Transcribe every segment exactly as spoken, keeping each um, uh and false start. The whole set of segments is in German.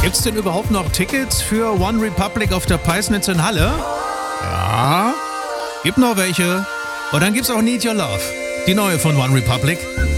Gibt's denn überhaupt noch Tickets für One Republic auf der Peisnitz in Halle? Ja, gibt noch welche. Und dann gibt's auch Need Your Love, die neue von One Republic,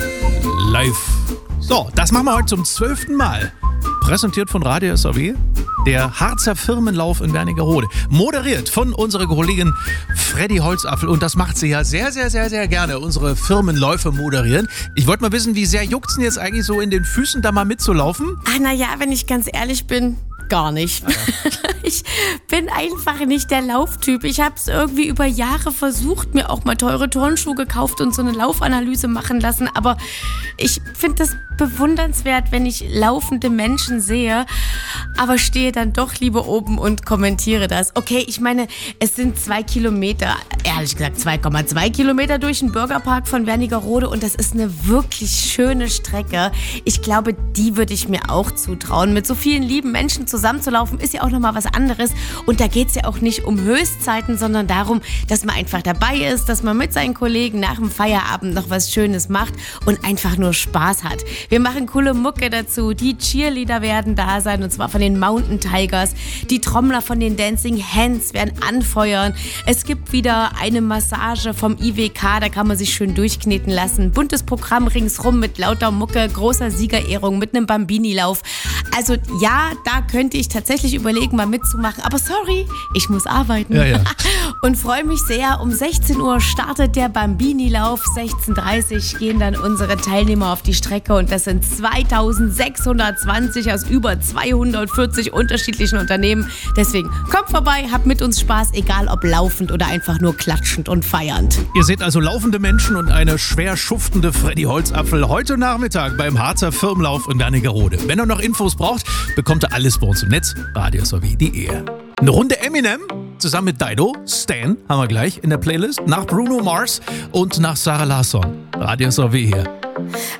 live. So, das machen wir heute zum zwölften Mal. Präsentiert von Radio S A W, der Harzer Firmenlauf in Wernigerode. Moderiert von unserer Kollegin Freddy Holzapfel. Und das macht sie ja sehr, sehr, sehr, sehr gerne, unsere Firmenläufe moderieren. Ich wollte mal wissen, wie sehr juckt's denn jetzt eigentlich so in den Füßen, da mal mitzulaufen? Ah, naja, wenn ich ganz ehrlich bin, gar nicht. Ah, ja. Ich bin einfach nicht der Lauftyp. Ich habe es irgendwie über Jahre versucht, mir auch mal teure Turnschuhe gekauft und so eine Laufanalyse machen lassen. Aber ich finde das bewundernswert, wenn ich laufende Menschen sehe, aber stehe dann doch lieber oben und kommentiere das. Okay, ich meine, es sind zwei Kilometer, ehrlich gesagt zwei Komma zwei Kilometer durch den Bürgerpark von Wernigerode und das ist eine wirklich schöne Strecke. Ich glaube, die würde ich mir auch zutrauen. Mit so vielen lieben Menschen zusammenzulaufen, ist ja auch nochmal was anderes und da geht es ja auch nicht um Höchstzeiten, sondern darum, dass man einfach dabei ist, dass man mit seinen Kollegen nach dem Feierabend noch was Schönes macht und einfach nur Spaß hat. Wir machen coole Mucke dazu. Die Cheerleader werden da sein, und zwar von den Mountain Tigers. Die Trommler von den Dancing Hands werden anfeuern. Es gibt wieder eine Massage vom I W K, da kann man sich schön durchkneten lassen. Buntes Programm ringsrum mit lauter Mucke, großer Siegerehrung mit einem Bambini-Lauf. Also ja, da könnte ich tatsächlich überlegen, mal mitzumachen. Aber sorry, ich muss arbeiten. Ja, ja. Und freue mich sehr. Um sechzehn Uhr startet der Bambini-Lauf. sechzehn Uhr dreißig gehen dann unsere Teilnehmer auf die Strecke und das sind zweitausendsechshundertzwanzig aus über zweihundertvierzig unterschiedlichen Unternehmen. Deswegen kommt vorbei, habt mit uns Spaß, egal ob laufend oder einfach nur klatschend und feiernd. Ihr seht also laufende Menschen und eine schwer schuftende Freddy Holzapfel heute Nachmittag beim Harzer Firmenlauf in Wernigerode. Wenn ihr noch Infos braucht, bekommt ihr alles bei uns im Netz, radio s a w punkt d e. Eine Runde Eminem zusammen mit Dido, Stan haben wir gleich in der Playlist, nach Bruno Mars und nach Sarah Larsson. Radio S A W hier.